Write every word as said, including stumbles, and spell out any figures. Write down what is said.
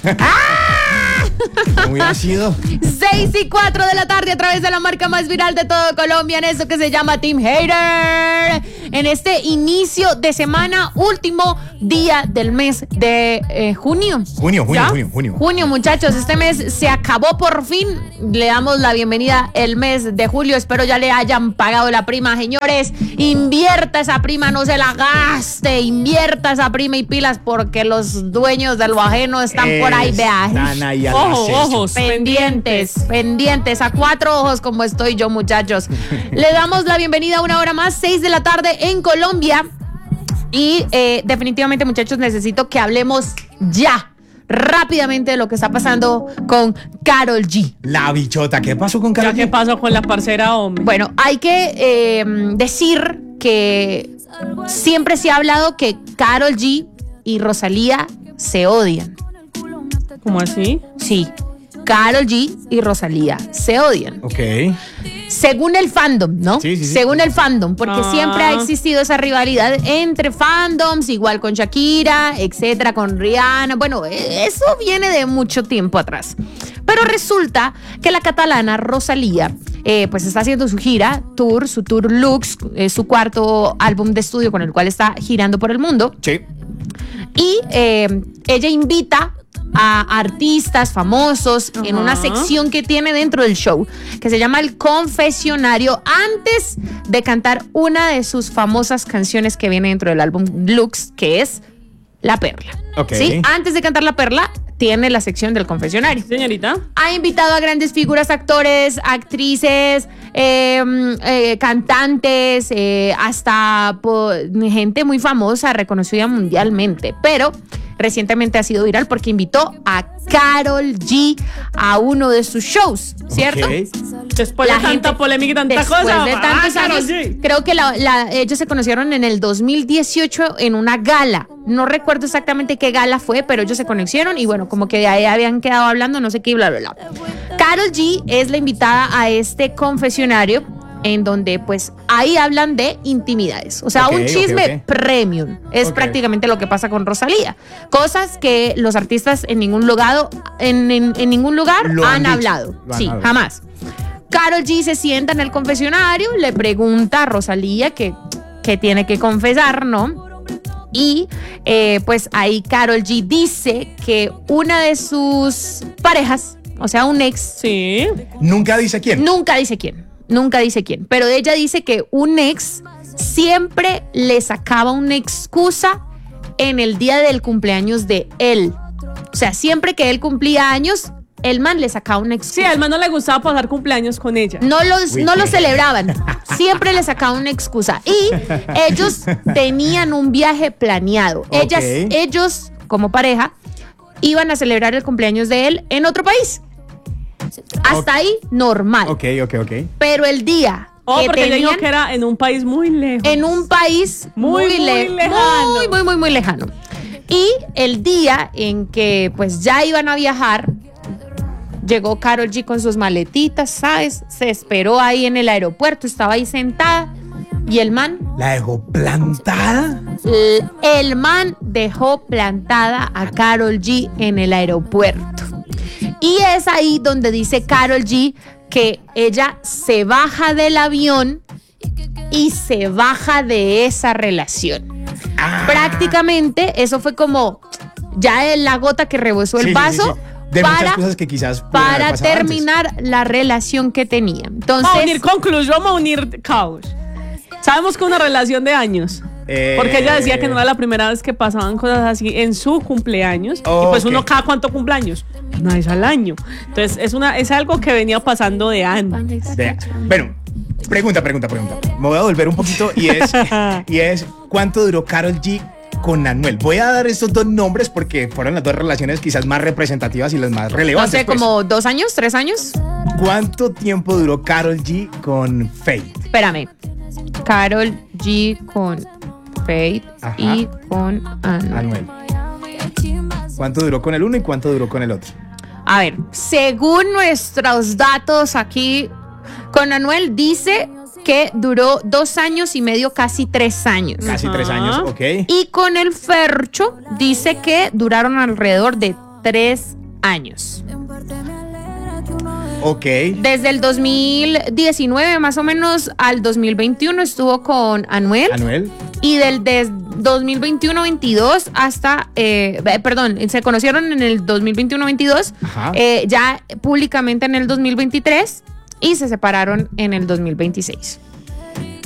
¿Cómo hubiera sido? seis y cuatro de la tarde a través de la marca más viral de todo Colombia en eso que se llama Team Hater. En este inicio de semana, último día del mes de eh, junio. Junio, junio, ¿Ya? junio, junio. Junio, muchachos, este mes se acabó por fin. Le damos la bienvenida el mes de julio. Espero ya le hayan pagado la prima, señores. Invierta esa prima, no se la gaste. Invierta esa prima y pilas porque los dueños de lo ajeno están por ahí, vea. Están ahí al Ojo, acecho. ojos. Pendientes, pendientes, a cuatro ojos como estoy yo, muchachos. Le damos la bienvenida a una hora más, seis de la tarde en Colombia. Y eh, definitivamente, muchachos, necesito que hablemos ya, rápidamente, de lo que está pasando con Karol G. La bichota, ¿qué pasó con ¿Ya Karol qué G? pasó con la parcera, hombre? Bueno, hay que eh, decir que siempre se ha hablado que Karol G y Rosalía se odian. ¿Cómo así? Sí, Karol G y Rosalía se odian. Ok. Según el fandom, ¿no? Sí, sí, sí. Según el fandom, porque Ah. siempre ha existido esa rivalidad entre fandoms, igual con Shakira, etcétera, con Rihanna. Bueno, eso viene de mucho tiempo atrás. Pero resulta que la catalana Rosalía, eh, pues está haciendo su gira, tour, su tour Lux, eh, su cuarto álbum de estudio con el cual está girando por el mundo. Sí. Y eh, ella invita a artistas famosos en Ajá. una sección que tiene dentro del show que se llama El Confesionario antes de cantar una de sus famosas canciones que viene dentro del álbum Lux, que es La Perla. Ok. ¿Sí? Antes de cantar La Perla tiene la sección del confesionario. Señorita. Ha invitado a grandes figuras, actores, actrices, eh, eh, cantantes, eh, hasta po- gente muy famosa, reconocida mundialmente. Pero recientemente ha sido viral porque invitó a Karol G a uno de sus shows, ¿cierto? Ok. Después La de tanta gente- polémica y tanta Después cosa. de tantos ah, años, Karol G. creo que la- la- ellos se conocieron en el dos mil dieciocho en una gala. No recuerdo exactamente qué gala fue, pero ellos se conocieron y bueno, como que de ahí habían quedado hablando, no sé qué, bla, bla, bla. Karol G es la invitada a este confesionario en donde pues ahí hablan de intimidades. O sea, Ok, un ok, chisme ok. premium. Es Ok. prácticamente lo que pasa con Rosalía. Cosas que los artistas en ningún lugar, en, en- en ningún lugar Lo han, han dicho, hablado. lo han Sí, hablado. jamás. Karol G se sienta en el confesionario, le pregunta a Rosalía que, que tiene que confesar, ¿no? Y eh, pues ahí Karol G dice que una de sus parejas, o sea, un ex, Sí. Nunca dice quién. nunca dice quién, nunca dice quién, pero ella dice que un ex siempre le sacaba una excusa en el día del cumpleaños de él. O sea, siempre que él cumplía años, el man le sacaba una excusa. Sí, al man no le gustaba pasar cumpleaños con ella. No los, Uy, no qué- lo celebraban. Siempre le sacaban una excusa. Y ellos tenían un viaje planeado. Ellas, Ok. ellos, como pareja, iban a celebrar el cumpleaños de él en otro país. Hasta ahí, normal. Ok, ok, ok. Pero el día Oh, que porque ella dijo tenían que era en un país muy lejos. en un país Muy, muy, le- muy lejano. muy, muy, muy, muy lejano. Y el día en que pues ya iban a viajar, llegó Karol G con sus maletitas, ¿sabes? Se esperó ahí en el aeropuerto, estaba ahí sentada y el man, ¿La dejó plantada? l- el man dejó plantada a Karol G en el aeropuerto. Y es ahí donde dice Karol G que ella se baja del avión y se baja de esa relación. Ah. Prácticamente eso fue como ya la gota que rebosó Sí, el sí, vaso sí, sí. De para, muchas cosas que quizás pudieron haber para pasado terminar la relación que tenía. Entonces, Vamos a unir conclusión, vamos a unir caos. Sabemos que una relación de años. Eh, Porque ella decía que no era la primera vez que pasaban cosas así en su cumpleaños. Y pues Ok. uno cada cuánto cumpleaños. Una vez al año. Entonces es una es algo que venía pasando de antes. Vea. Bueno, pregunta, pregunta, pregunta. Me voy a volver un poquito y es, y es ¿cuánto duró Karol G con Anuel? Voy a dar estos dos nombres porque fueron las dos relaciones quizás más representativas y las más no relevantes. sé, pues. como dos años, tres años. ¿Cuánto tiempo duró Karol G con Faith? Espérame. Karol G con Faith Ajá. y con Anuel. Anuel. ¿Cuánto duró con el uno y cuánto duró con el otro? A ver, según nuestros datos aquí, con Anuel dice que duró dos años y medio, casi tres años. Casi Ajá. tres años, ok. Y con el Fercho dice que duraron alrededor de tres años. Ok. Desde el dos mil diecinueve más o menos al dos mil veintiuno estuvo con Anuel. Anuel. Y del de dos mil veintiuno veintidós hasta, eh, perdón, se conocieron en el dos mil veintiuno veintidós, eh, ya públicamente en el dos mil veintitrés y se separaron en el dos mil veintiséis.